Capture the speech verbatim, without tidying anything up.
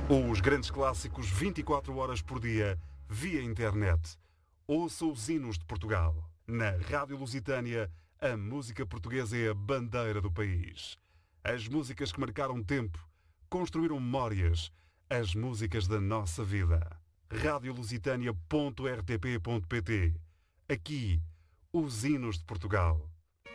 Os grandes clássicos vinte e quatro horas por dia, via internet. Ouça os hinos de Portugal. Na Rádio Lusitânia, a música portuguesa é a bandeira do país. As músicas que marcaram tempo, construíram memórias, as músicas da nossa vida. rádio lusitânia ponto r t p ponto p t. Aqui, os hinos de Portugal.